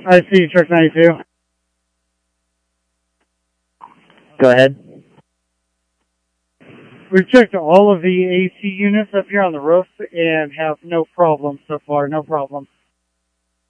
I see, Truck 92. Go ahead. We've checked all of the AC units up here on the roof and have no problems so far, no problems.